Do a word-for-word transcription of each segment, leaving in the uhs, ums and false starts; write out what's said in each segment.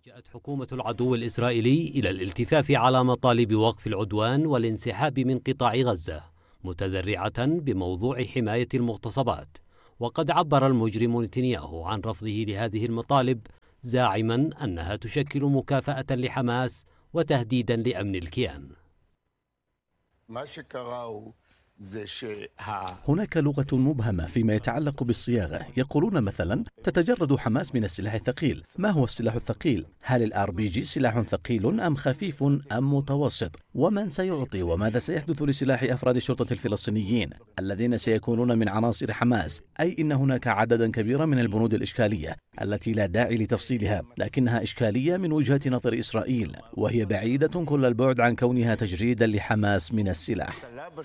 لجأت حكومة العدو الإسرائيلي إلى الالتفاف على مطالب وقف العدوان والانسحاب من قطاع غزة، متذرعة بموضوع حماية المغتصبات. وقد عبر المجرم نتنياهو عن رفضه لهذه المطالب، زاعما أنها تشكل مكافأة لحماس وتهديدا لأمن الكيان. هناك لغة مبهمة فيما يتعلق بالصياغة. يقولون مثلا تتجرد حماس من السلاح الثقيل. ما هو السلاح الثقيل؟ هل الآر بي جي سلاح ثقيل أم خفيف أم متوسط؟ ومن سيعطي وماذا سيحدث لسلاح أفراد الشرطة الفلسطينيين الذين سيكونون من عناصر حماس؟ أي إن هناك عددا كبيرا من البنود الإشكالية التي لا داعي لتفصيلها، لكنها إشكالية من وجهة نظر إسرائيل، وهي بعيدة كل البعد عن كونها تجريدا لحماس من السلاح.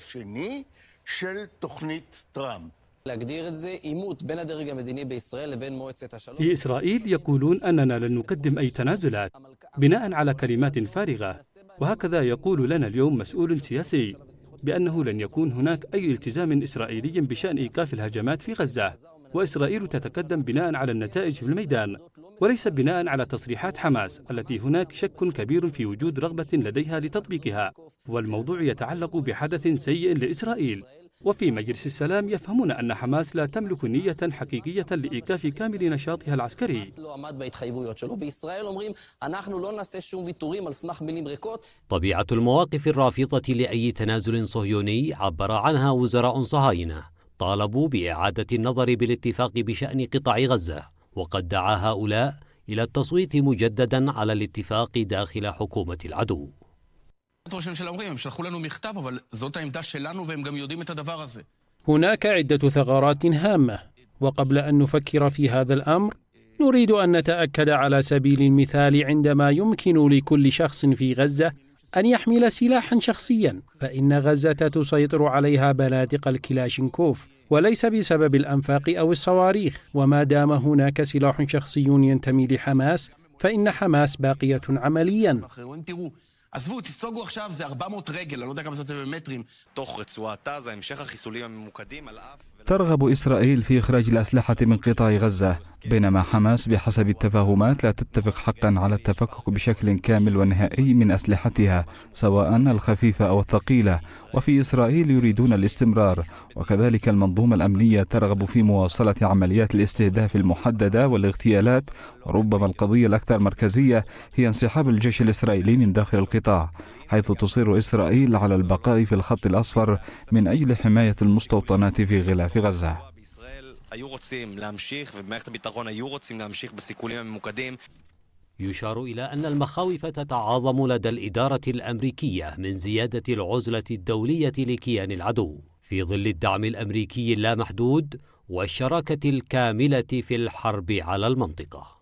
في إسرائيل يقولون أننا لن نقدم أي تنازلات بناء على كلمات فارغة، وهكذا يقول لنا اليوم مسؤول سياسي بأنه لن يكون هناك أي التزام إسرائيلي بشأن إيقاف الهجمات في غزة، وإسرائيل تتقدم بناء على النتائج في الميدان وليس بناء على تصريحات حماس التي هناك شك كبير في وجود رغبة لديها لتطبيقها. والموضوع يتعلق بحدث سيء لإسرائيل، وفي مجلس السلام يفهمون أن حماس لا تملك نية حقيقية لإيقاف كامل نشاطها العسكري. طبيعة المواقف الرافضة لأي تنازل صهيوني عبر عنها وزراء صهاينة، طالبوا بإعادة النظر بالاتفاق بشأن قطاع غزة، وقد دعا هؤلاء إلى التصويت مجددا على الاتفاق داخل حكومة العدو. هناك عدة ثغرات هامة، وقبل أن نفكر في هذا الأمر نريد أن نتأكد على سبيل المثال عندما يمكن لكل شخص في غزة أن يحمل سلاحا شخصيا، فإن غزة تسيطر عليها بنادق الكلاشينكوف وليس بسبب الأنفاق أو الصواريخ. وما دام هناك سلاح شخصي ينتمي لحماس فإن حماس باقية عمليا. עזבו, תסוגו עכשיו, זה ארבע מאות רגל, אני לא יודע כמה זה במטרים. תוך רצועת עזה, המשך החיסולים הממוקדים על אף... ترغب إسرائيل في إخراج الأسلحة من قطاع غزة، بينما حماس بحسب التفاهمات لا تتفق حقا على التفكك بشكل كامل ونهائي من أسلحتها سواء الخفيفة أو الثقيلة. وفي إسرائيل يريدون الاستمرار، وكذلك المنظومة الأمنية ترغب في مواصلة عمليات الاستهداف المحددة والاغتيالات. وربما القضية الأكثر مركزية هي انسحاب الجيش الإسرائيلي من داخل القطاع، حيث تصر إسرائيل على البقاء في الخط الأصفر من أجل حماية المستوطنات في غلاف غزة. يشار إلى أن المخاوف تتعاظم لدى الإدارة الأمريكية من زيادة العزلة الدولية لكيان العدو في ظل الدعم الأمريكي اللامحدود والشراكة الكاملة في الحرب على المنطقة.